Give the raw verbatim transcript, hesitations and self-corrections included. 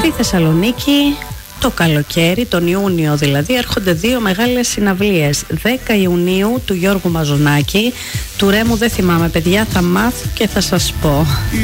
Στη Θεσσαλονίκη το καλοκαίρι, τον Ιούνιο δηλαδή, έρχονται δύο μεγάλες συναυλίες. δέκα Ιουνίου του Γιώργου Μαζονάκη, του Ρέμου δεν θυμάμαι παιδιά, θα μάθω και θα σας πω.